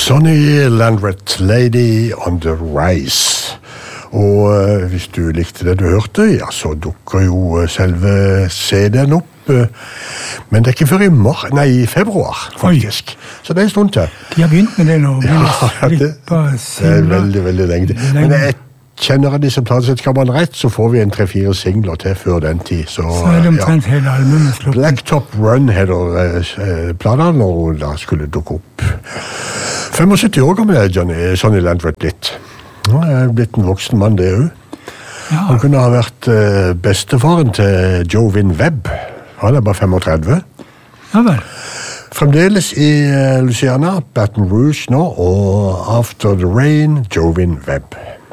Sonny Landreth, Lady on the Rise. Og hvis du likte det du hørte, ja, så dukker jo selve CD-en opp. Men det er ikke før i februar, faktisk. Oi. Så det er en stund til. De har begynt med det nå. Ja, det er veldig, veldig lenge. Men jeg kjenner de som plateselskapene rett, så får vi en 3-4 singler til før den tid. Så er det omtrent hele albumet slutt. Blacktop Run heter planen når hun da skulle dukke opp. 75 år gammel er Sonny Landreth litt. Nå er jeg blitt en voksen mann, det jo. Ja. Han kunne ha vært bestefaren til Jovin Webb. Han er bare 35. Ja vel. Fremdeles i Louisiana, Baton Rouge nå, og After the Rain, Jovin Webb.